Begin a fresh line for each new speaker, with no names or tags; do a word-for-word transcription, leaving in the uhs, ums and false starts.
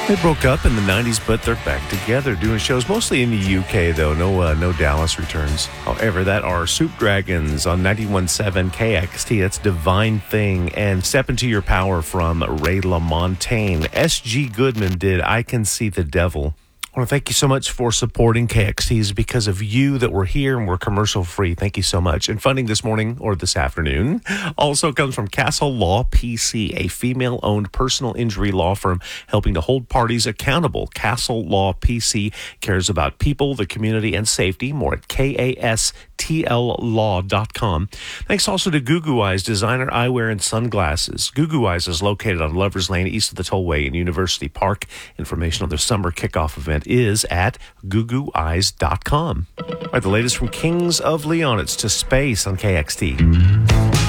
They broke up in the nineties, but they're back together doing shows mostly in the U K, though. No uh, no Dallas returns. However, that are Soup Dragons on ninety-one point seven K X T. That's Divine Thing. And Step Into Your Power from Ray LaMontagne. S G Goodman did I Can See the Devil. I want to thank you so much for supporting K X T. It's because of you that we're here and we're commercial free. Thank you so much. And funding this morning or this afternoon also comes from Castle Law P C, a female-owned personal injury law firm helping to hold parties accountable. Castle Law P C cares about people, the community, and safety. More at K A S T L law dot com. Thanks also to Goo Goo Eyes, designer eyewear and sunglasses. Goo Goo Eyes is located on Lovers Lane, east of the Tollway in University Park. Information on their summer kickoff event is at goo goo eyes dot com. All right, the latest from Kings of Leon. It's To Space on K X T.